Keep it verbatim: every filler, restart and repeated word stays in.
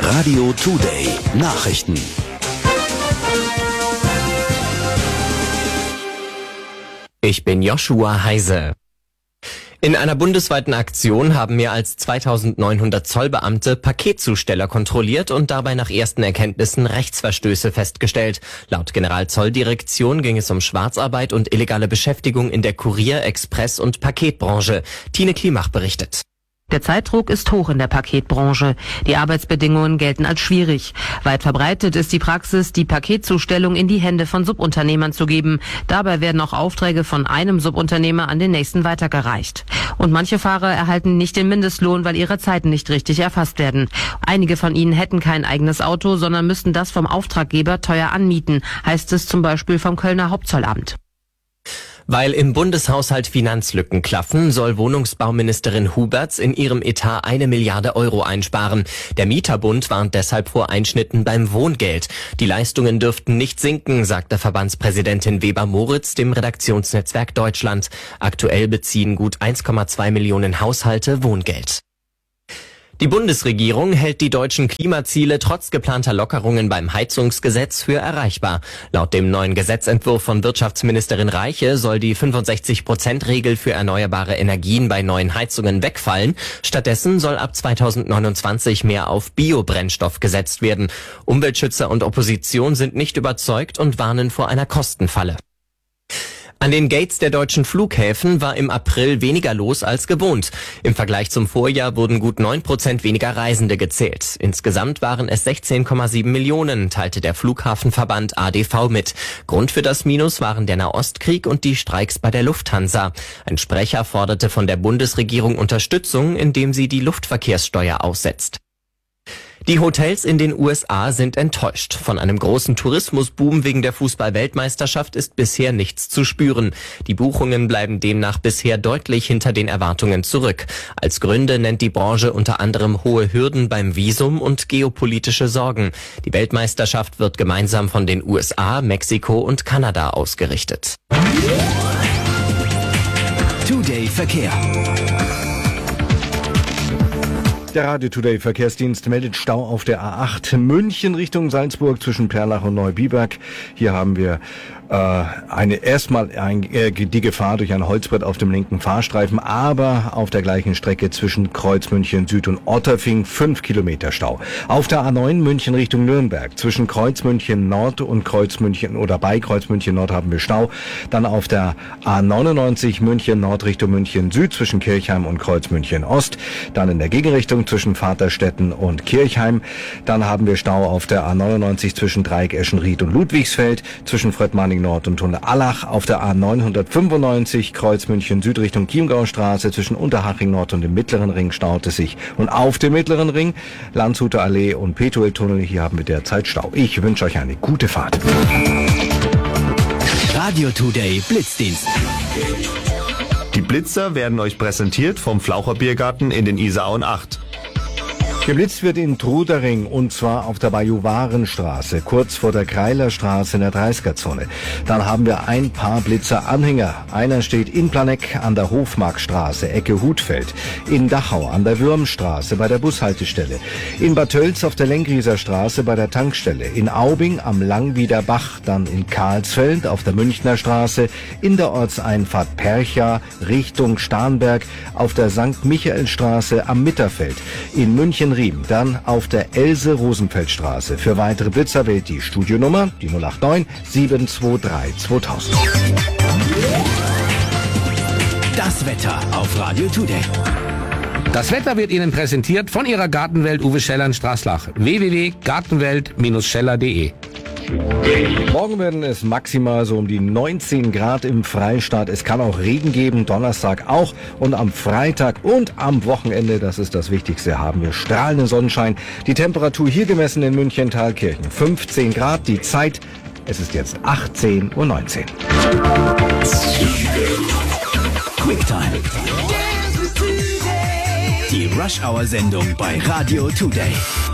Radio Today Nachrichten. Ich bin Joshua Heise. In einer bundesweiten Aktion haben mehr als zweitausendneunhundert Zollbeamte Paketzusteller kontrolliert und dabei nach ersten Erkenntnissen Rechtsverstöße festgestellt. Laut Generalzolldirektion ging es um Schwarzarbeit und illegale Beschäftigung in der Kurier-, Express- und Paketbranche. Tine Klimach berichtet. Der Zeitdruck ist hoch in der Paketbranche. Die Arbeitsbedingungen gelten als schwierig. Weit verbreitet ist die Praxis, die Paketzustellung in die Hände von Subunternehmern zu geben. Dabei werden auch Aufträge von einem Subunternehmer an den nächsten weitergereicht. Und manche Fahrer erhalten nicht den Mindestlohn, weil ihre Zeiten nicht richtig erfasst werden. Einige von ihnen hätten kein eigenes Auto, sondern müssten das vom Auftraggeber teuer anmieten, heißt es zum Beispiel vom Kölner Hauptzollamt. Weil im Bundeshaushalt Finanzlücken klaffen, soll Wohnungsbauministerin Huberts in ihrem Etat eine Milliarde Euro einsparen. Der Mieterbund warnt deshalb vor Einschnitten beim Wohngeld. Die Leistungen dürften nicht sinken, sagte Verbandspräsidentin Weber-Moritz dem Redaktionsnetzwerk Deutschland. Aktuell beziehen gut eins Komma zwei Millionen Haushalte Wohngeld. Die Bundesregierung hält die deutschen Klimaziele trotz geplanter Lockerungen beim Heizungsgesetz für erreichbar. Laut dem neuen Gesetzentwurf von Wirtschaftsministerin Reiche soll die fünfundsechzig Prozent Regel für erneuerbare Energien bei neuen Heizungen wegfallen. Stattdessen soll ab zweitausendneunundzwanzig mehr auf Biobrennstoff gesetzt werden. Umweltschützer und Opposition sind nicht überzeugt und warnen vor einer Kostenfalle. An den Gates der deutschen Flughäfen war im April weniger los als gewohnt. Im Vergleich zum Vorjahr wurden gut neun Prozent weniger Reisende gezählt. Insgesamt waren es sechzehn Komma sieben Millionen, teilte der Flughafenverband A D V mit. Grund für das Minus waren der Nahostkrieg und die Streiks bei der Lufthansa. Ein Sprecher forderte von der Bundesregierung Unterstützung, indem sie die Luftverkehrssteuer aussetzt. Die Hotels in den U S A sind enttäuscht. Von einem großen Tourismusboom wegen der Fußball-Weltmeisterschaft ist bisher nichts zu spüren. Die Buchungen bleiben demnach bisher deutlich hinter den Erwartungen zurück. Als Gründe nennt die Branche unter anderem hohe Hürden beim Visum und geopolitische Sorgen. Die Weltmeisterschaft wird gemeinsam von den U S A, Mexiko und Kanada ausgerichtet. Today Verkehr. Der Radio Today Verkehrsdienst meldet Stau auf der A acht München Richtung Salzburg zwischen Perlach und Neubiberg. Hier haben wir äh, eine erstmal ein, äh, die Gefahr durch ein Holzbrett auf dem linken Fahrstreifen, aber auf der gleichen Strecke zwischen Kreuzmünchen Süd und Otterfing fünf Kilometer Stau. Auf der A neun München Richtung Nürnberg zwischen Kreuzmünchen Nord und Kreuzmünchen oder bei Kreuzmünchen Nord haben wir Stau. Dann auf der A neunundneunzig München Nord Richtung München Süd zwischen Kirchheim und Kreuzmünchen Ost. Dann in der Gegenrichtung zwischen Vaterstetten und Kirchheim. Dann haben wir Stau auf der A neunundneunzig zwischen Dreieck Eschenried und Ludwigsfeld, zwischen Fröttmaning Nord und Tunne-Allach, auf der A neunhundertfünfundneunzig Kreuzmünchen Süd Richtung Chiemgaustraße, zwischen Unterhaching Nord und dem Mittleren Ring staut es sich. Und auf dem Mittleren Ring Landshuter Allee und Petueltunnel, hier haben wir derzeit Stau. Ich wünsche euch eine gute Fahrt. Radio Today Blitzdienst. Die Blitzer werden euch präsentiert vom Flaucher Biergarten in den Isarauen acht. Geblitzt wird in Trudering und zwar auf der Bajuwarenstraße, kurz vor der Kreilerstraße in der dreißiger-Zone. Dann haben wir ein paar Blitzer-Anhänger. Einer steht in Planegg an der Hofmarkstraße, Ecke Hutfeld, in Dachau an der Würmstraße bei der Bushaltestelle, in Bad Tölz auf der Lengrieser Straße bei der Tankstelle, in Aubing am Langwieder Bach, dann in Karlsfeld auf der Münchner Straße, in der Ortseinfahrt Percha Richtung Starnberg auf der Sankt Michaelstraße am Mitterfeld, in München Riem, dann auf der Else-Rosenfeld-Straße. Für weitere Blitzer wählt die Studionummer, die null acht neun sieben zwei drei zweitausend. Das Wetter auf Radio Today. Das Wetter wird Ihnen präsentiert von Ihrer Gartenwelt Uwe Scheller in Straßlach. w w w punkt gartenwelt scheller punkt de. Morgen werden es maximal so um die neunzehn Grad im Freistaat. Es kann auch Regen geben, Donnerstag auch. Und am Freitag und am Wochenende, das ist das Wichtigste, haben wir strahlenden Sonnenschein. Die Temperatur hier gemessen in München-Thalkirchen fünfzehn Grad. Die Zeit, es ist jetzt achtzehn Uhr neunzehn. Quicktime. Die Rush-Hour-Sendung bei Radio Today.